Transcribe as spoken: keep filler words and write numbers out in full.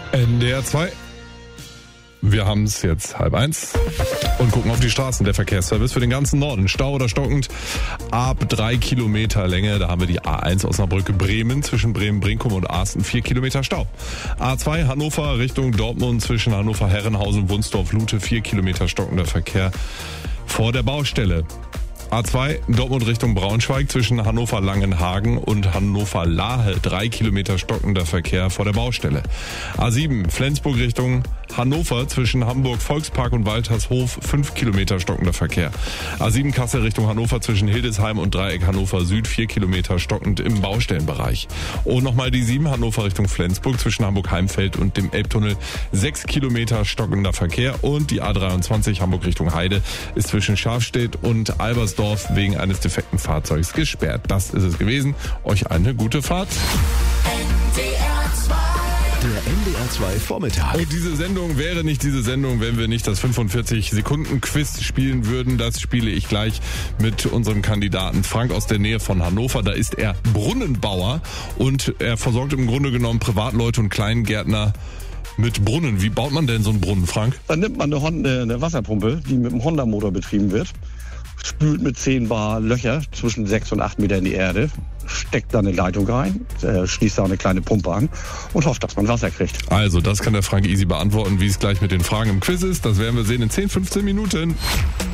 N D R zwei. Wir haben es jetzt halb eins und gucken auf die Straßen. Der Verkehrsservice für den ganzen Norden. Stau oder stockend ab drei Kilometer Länge. Da haben wir die A eins Osnabrück-Bremen zwischen Bremen-Brinkum und Arsten. Vier Kilometer Stau. A zwei Hannover Richtung Dortmund zwischen Hannover-Herrenhausen und Wunsdorf-Lute. Vier Kilometer stockender Verkehr vor der Baustelle. A zwei Dortmund Richtung Braunschweig zwischen Hannover-Langenhagen und Hannover-Lahe. Drei Kilometer stockender Verkehr vor der Baustelle. A sieben Flensburg Richtung Hannover zwischen Hamburg-Volkspark und Waltershof. Fünf Kilometer stockender Verkehr. A sieben Kassel Richtung Hannover zwischen Hildesheim und Dreieck Hannover Süd. Vier Kilometer stockend im Baustellenbereich. Und nochmal die sieben Hannover Richtung Flensburg zwischen Hamburg-Heimfeld und dem Elbtunnel. Sechs Kilometer stockender Verkehr. Und die A dreiundzwanzig Hamburg Richtung Heide ist zwischen Schafstedt und Albersdorf wegen eines defekten Fahrzeugs gesperrt. Das ist es gewesen. Euch eine gute Fahrt. Der N D R zwei Vormittag. Und diese Sendung wäre nicht diese Sendung, wenn wir nicht das fünfundvierzig Sekunden Quiz spielen würden. Das spiele ich gleich mit unserem Kandidaten Frank aus der Nähe von Hannover. Da ist er Brunnenbauer und er versorgt im Grunde genommen Privatleute und Kleingärtner mit Brunnen. Wie baut man denn so einen Brunnen, Frank? Dann nimmt man eine, Honda, eine Wasserpumpe, die mit einem Honda-Motor betrieben wird, spült mit zehn Bar Löcher zwischen sechs und acht Meter in die Erde, steckt da eine Leitung rein, äh, schließt da eine kleine Pumpe an und hofft, dass man Wasser kriegt. Also, das kann der Frank easy beantworten. Wie es gleich mit den Fragen im Quiz ist, das werden wir sehen in zehn, fünfzehn Minuten.